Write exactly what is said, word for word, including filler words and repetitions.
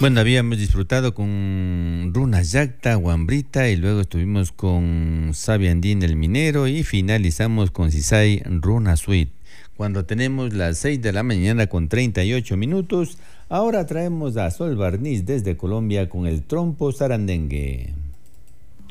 Bueno, habíamos disfrutado con Runa Yacta, Guambrita y luego estuvimos con Sabi Andín el Minero y finalizamos con Sisai Runa Suite. Cuando tenemos las seis de la mañana con treinta y ocho minutos, ahora traemos a Sol Barniz desde Colombia con el trompo sarandengue.